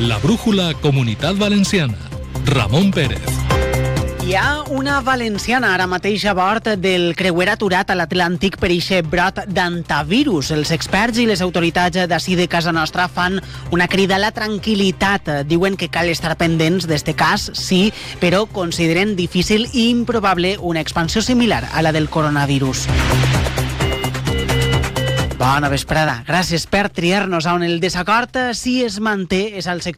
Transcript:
La brújula Comunitat Valenciana. Ramon Pérez. Hi ha una valenciana ara mateix a bord del creuer aturat a l'Atlàntic per ixe brot d'antavirus. Els experts i les autoritats d'ací de casa nostra fan una crida a la tranquil·litat. Diuen que cal estar pendents d'este cas, sí, però consideren difícil i improbable una expansió similar a la del coronavirus. Bona vesprada. Gràcies per triar-nos. On el desacord, si es manté, és al sector